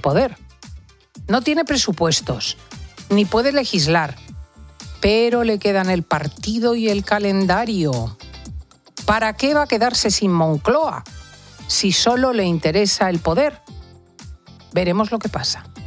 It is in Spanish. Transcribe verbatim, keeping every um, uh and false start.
poder. No tiene presupuestos, ni puede legislar, pero le quedan el partido y el calendario. ¿Para qué va a quedarse sin Moncloa si solo le interesa el poder? Veremos lo que pasa.